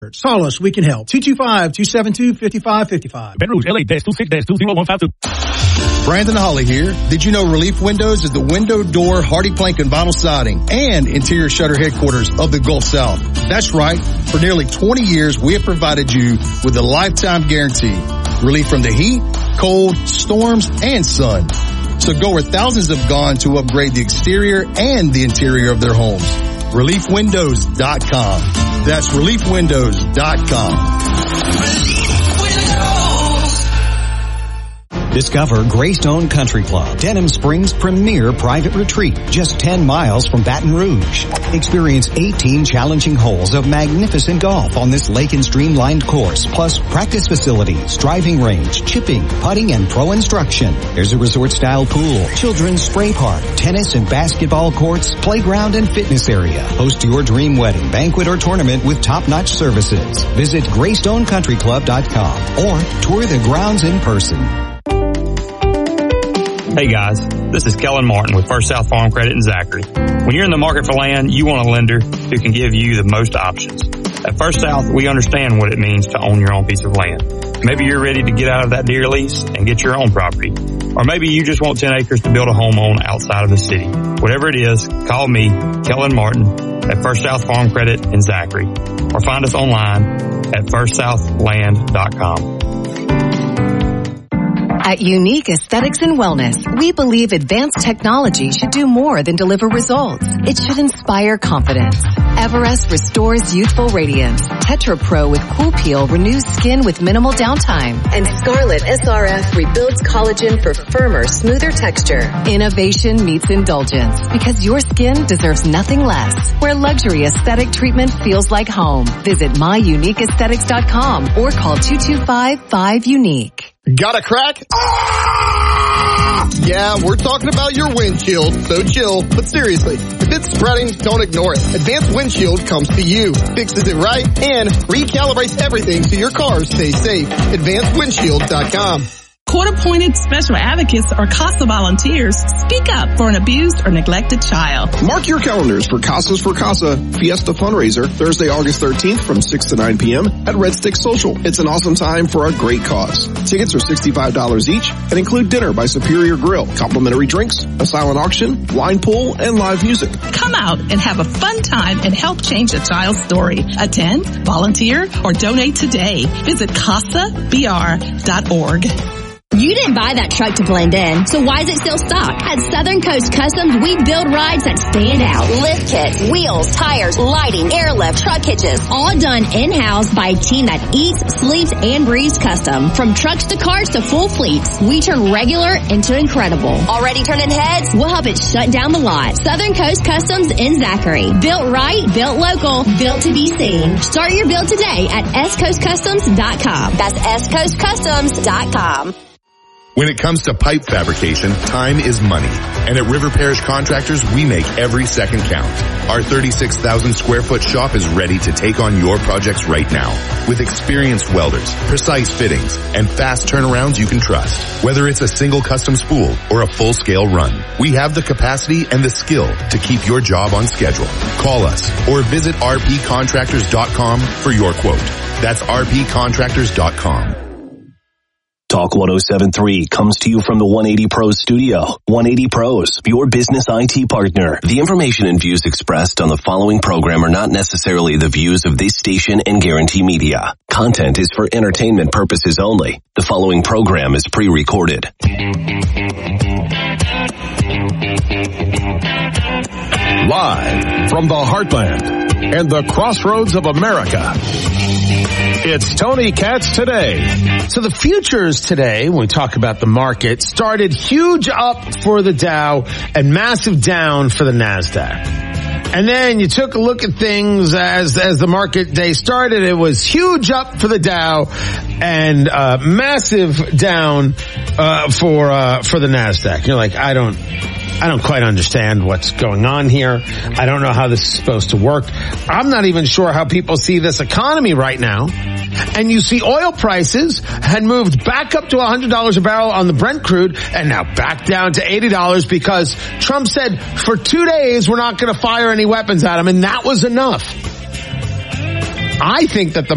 Call us. We can help. 225-272-5555. Ben Rouge, LA-26-20152. Brandon Holly here. Did you know Relief Windows is the window, door, hardy plank, and vinyl siding and interior shutter headquarters of the Gulf South? That's right. For nearly 20 years, we have provided you with a lifetime guarantee. Relief from the heat, cold, storms, and sun. So go where thousands have gone to upgrade the exterior and the interior of their homes. ReliefWindows.com. That's ReliefWindows.com. Discover Greystone Country Club, Denham Springs' premier private retreat, just 10 miles from Baton Rouge. Experience 18 challenging holes of magnificent golf on this lake and streamlined course, plus practice facilities, driving range, chipping, putting, and pro instruction. There's a resort-style pool, children's spray park, tennis and basketball courts, playground and fitness area. Host your dream wedding, banquet, or tournament with top-notch services. Visit GreystonecountryClub.com or tour the grounds in person. Hey guys, this is Kellen Martin with First South Farm Credit in Zachary. When you're in the market for land, you want a lender who can give you the most options. At First South, we understand what it means to own your own piece of land. Maybe you're ready to get out of that deer lease and get your own property. Or maybe you just want 10 acres to build a home on outside of the city. Whatever it is, call me, Kellen Martin, at First South Farm Credit in Zachary. Or find us online at firstsouthland.com. At Unique Aesthetics and Wellness, we believe advanced technology should do more than deliver results. It should inspire confidence. Everest restores youthful radiance. Tetra Pro with Cool Peel renews skin with minimal downtime. And Scarlet SRF rebuilds collagen for firmer, smoother texture. Innovation meets indulgence because your skin deserves nothing less. Where luxury aesthetic treatment feels like home. Visit myuniqueaesthetics.com or call 225-5UNIQUE. Got a crack? Ah! Yeah, we're talking about your windshield, so chill. But seriously, if it's spreading, don't ignore it. Advanced Windshield comes to you, fixes it right, and recalibrates everything so your car stays safe. AdvancedWindshield.com. Court-appointed special advocates or CASA volunteers speak up for an abused or neglected child. Mark your calendars for Casas for Casa Fiesta fundraiser Thursday, August 13th from 6 to 9 p.m. at Red Stick Social. It's an awesome time for a great cause. Tickets are $65 each and include dinner by Superior Grill, complimentary drinks, a silent auction, wine pool, and live music. Come out and have a fun time and help change a child's story. Attend, volunteer, or donate today. Visit CasaBR.org. You didn't buy that truck to blend in, so why is it still stock? At Southern Coast Customs, we build rides that stand out. Lift kits, wheels, tires, lighting, airlift, truck hitches, all done in-house by a team that eats, sleeps, and breathes custom. From trucks to cars to full fleets, we turn regular into incredible. Already turning heads? We'll help it shut down the lot. Southern Coast Customs in Zachary. Built right, built local, built to be seen. Start your build today at scoastcustoms.com. That's scoastcustoms.com. When it comes to pipe fabrication, time is money. And at River Parish Contractors, we make every second count. Our 36,000 square foot shop is ready to take on your projects right now. With experienced welders, precise fittings, and fast turnarounds you can trust. Whether it's a single custom spool or a full-scale run, we have the capacity and the skill to keep your job on schedule. Call us or visit rpcontractors.com for your quote. That's rpcontractors.com. Talk 107.3 comes to you from the 180 Pros studio. 180 Pros, your business IT partner. The information and views expressed on the following program are not necessarily the views of this station and Guarantee Media. Content is for entertainment purposes only. The following program is pre-recorded. Live from the heartland and the crossroads of America, it's Tony Katz Today. So the futures today, when we talk about the market, started huge up for the Dow and massive down for the NASDAQ. And then you took a look at things as the market day started. It was huge up for the Dow and massive down for the NASDAQ. You're like, I don't quite understand what's going on here. I don't know how this is supposed to work. I'm not even sure how people see this economy right now. And you see oil prices had moved back up to $100 a barrel on the Brent crude and now back down to $80 because Trump said for 2 days we're not going to fire any weapons at him, and that was enough. I think that the